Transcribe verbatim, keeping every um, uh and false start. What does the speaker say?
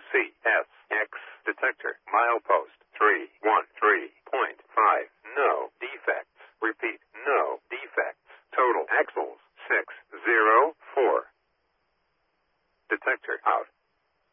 C S X detector. Milepost three one three point five. No defects. Repeat, no defects. Total axles six zero four. Detector out.